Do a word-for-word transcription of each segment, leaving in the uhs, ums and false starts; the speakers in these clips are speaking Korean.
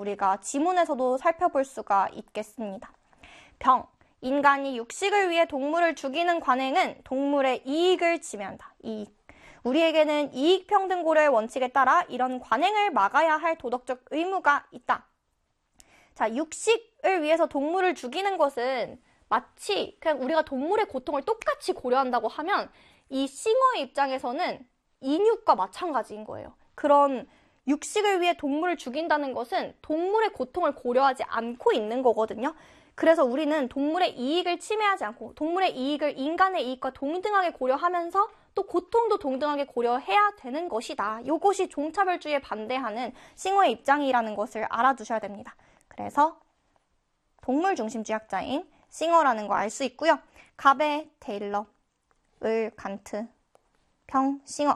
우리가 지문에서도 살펴볼 수가 있겠습니다. 병, 인간이 육식을 위해 동물을 죽이는 관행은 동물의 이익을 침해한다. 이익. 우리에게는 이익평등 고려의 원칙에 따라 이런 관행을 막아야 할 도덕적 의무가 있다. 자, 육식을 위해서 동물을 죽이는 것은 마치 그냥 우리가 동물의 고통을 똑같이 고려한다고 하면 이 싱어의 입장에서는 인육과 마찬가지인 거예요. 그런 육식을 위해 동물을 죽인다는 것은 동물의 고통을 고려하지 않고 있는 거거든요. 그래서 우리는 동물의 이익을 침해하지 않고 동물의 이익을 인간의 이익과 동등하게 고려하면서 또 고통도 동등하게 고려해야 되는 것이다. 이것이 종차별주의에 반대하는 싱어의 입장이라는 것을 알아두셔야 됩니다. 그래서 동물 중심주의학자인 싱어라는 거 알 수 있고요. 가베, 테일러, 을, 칸트, 평, 싱어.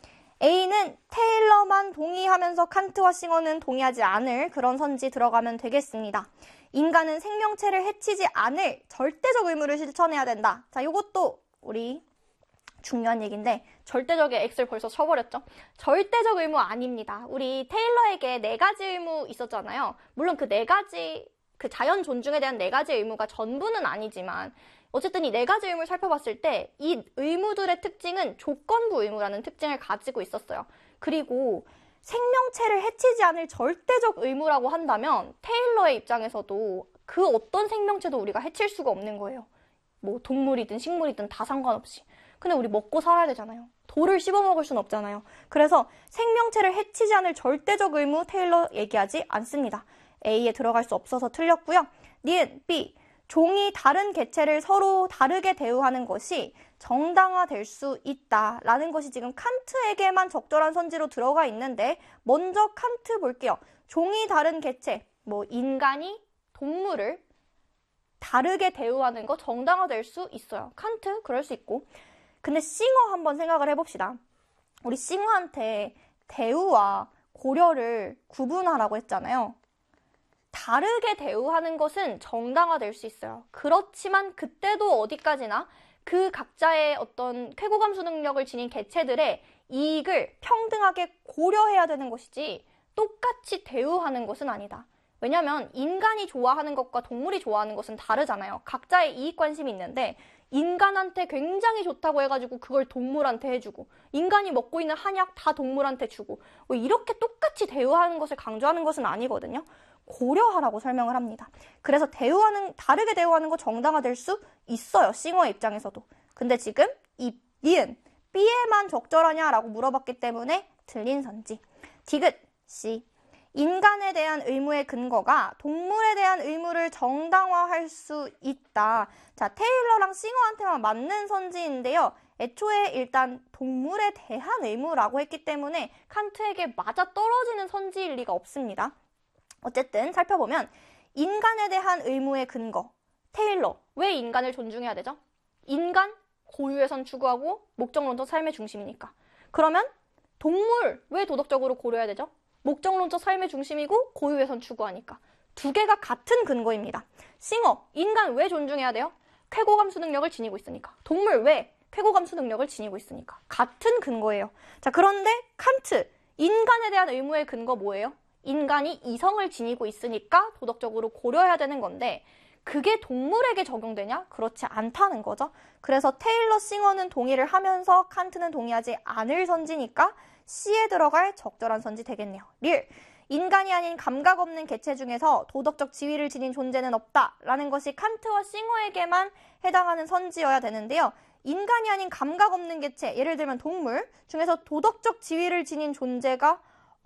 A는 테일러만 동의하면서 칸트와 싱어는 동의하지 않을 그런 선지 들어가면 되겠습니다. 인간은 생명체를 해치지 않을 절대적 의무를 실천해야 된다. 자, 이것도 우리 중요한 얘기인데 절대적의 X를 벌써 쳐버렸죠. 절대적 의무 아닙니다. 우리 테일러에게 네 가지 의무 있었잖아요. 물론 그 네 가지, 그 자연 존중에 대한 네 가지 의무가 전부는 아니지만 어쨌든 이 네 가지 의무를 살펴봤을 때 이 의무들의 특징은 조건부 의무라는 특징을 가지고 있었어요. 그리고 생명체를 해치지 않을 절대적 의무라고 한다면 테일러의 입장에서도 그 어떤 생명체도 우리가 해칠 수가 없는 거예요. 뭐 동물이든 식물이든 다 상관없이. 근데 우리 먹고 살아야 되잖아요. 돌을 씹어먹을 순 없잖아요. 그래서 생명체를 해치지 않을 절대적 의무 테일러 얘기하지 않습니다. A에 들어갈 수 없어서 틀렸고요. 니은, B. 종이 다른 개체를 서로 다르게 대우하는 것이 정당화될 수 있다라는 것이 지금 칸트에게만 적절한 선지로 들어가 있는데 먼저 칸트 볼게요. 종이 다른 개체, 뭐 인간이 동물을 다르게 대우하는 거 정당화될 수 있어요. 칸트 그럴 수 있고. 근데 싱어 한번 생각을 해봅시다. 우리 싱어한테 대우와 고려를 구분하라고 했잖아요. 다르게 대우하는 것은 정당화될 수 있어요. 그렇지만 그때도 어디까지나 그 각자의 어떤 쾌고감수 능력을 지닌 개체들의 이익을 평등하게 고려해야 되는 것이지 똑같이 대우하는 것은 아니다. 왜냐하면 인간이 좋아하는 것과 동물이 좋아하는 것은 다르잖아요. 각자의 이익 관심이 있는데 인간한테 굉장히 좋다고 해가지고 그걸 동물한테 해주고 인간이 먹고 있는 한약 다 동물한테 주고 뭐 이렇게 똑같이 대우하는 것을 강조하는 것은 아니거든요. 고려하라고 설명을 합니다. 그래서 대우하는, 다르게 대우하는 거 정당화될 수 있어요. 싱어의 입장에서도. 근데 지금 이 니은, B에만 적절하냐라고 물어봤기 때문에 틀린 선지. 디귿, C. 인간에 대한 의무의 근거가 동물에 대한 의무를 정당화할 수 있다. 자, 테일러랑 싱어한테만 맞는 선지인데요. 애초에 일단 동물에 대한 의무라고 했기 때문에 칸트에게 맞아 떨어지는 선지일 리가 없습니다. 어쨌든 살펴보면 인간에 대한 의무의 근거, 테일러, 왜 인간을 존중해야 되죠? 인간, 고유의선 추구하고 목적론적 삶의 중심이니까. 그러면 동물, 왜 도덕적으로 고려해야 되죠? 목적론적 삶의 중심이고 고유의선 추구하니까. 두 개가 같은 근거입니다. 싱어, 인간 왜 존중해야 돼요? 쾌고감수 능력을 지니고 있으니까. 동물 왜? 쾌고감수 능력을 지니고 있으니까. 같은 근거예요. 자, 그런데 칸트, 인간에 대한 의무의 근거 뭐예요? 인간이 이성을 지니고 있으니까 도덕적으로 고려해야 되는 건데 그게 동물에게 적용되냐? 그렇지 않다는 거죠. 그래서 테일러, 싱어는 동의를 하면서 칸트는 동의하지 않을 선지니까 C에 들어갈 적절한 선지 되겠네요. 릴, 인간이 아닌 감각 없는 개체 중에서 도덕적 지위를 지닌 존재는 없다라는 것이 칸트와 싱어에게만 해당하는 선지여야 되는데요. 인간이 아닌 감각 없는 개체, 예를 들면 동물 중에서 도덕적 지위를 지닌 존재가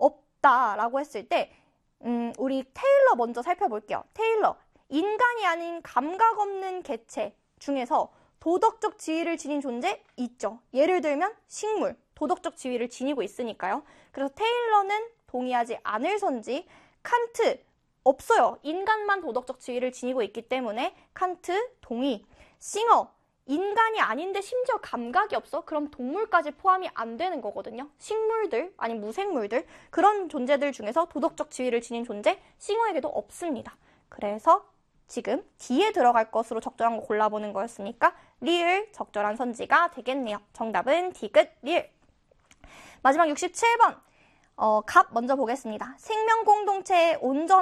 없다라고 했을 때 음, 우리 테일러 먼저 살펴볼게요. 테일러, 인간이 아닌 감각 없는 개체 중에서 도덕적 지위를 지닌 존재 있죠. 예를 들면 식물, 도덕적 지위를 지니고 있으니까요. 그래서 테일러는 동의하지 않을 선지, 칸트 없어요. 인간만 도덕적 지위를 지니고 있기 때문에 칸트 동의. 싱어, 인간이 아닌데 심지어 감각이 없어? 그럼 동물까지 포함이 안 되는 거거든요. 식물들, 아니 무생물들, 그런 존재들 중에서 도덕적 지위를 지닌 존재, 싱어에게도 없습니다. 그래서 지금 D에 들어갈 것으로 적절한 거 골라보는 거였으니까 리을 적절한 선지가 되겠네요. 정답은 디귿 리을. 마지막 육십칠 번. 어, 갑 먼저 보겠습니다. 생명 공동체의 온전